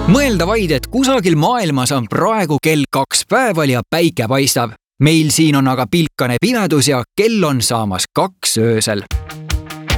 Mõelda vaid, et kusagil maailmas on praegu kell 2 päeval ja päike paistab. Meil siin on aga pilkane pimedus ja kell on saamas 2 öösel.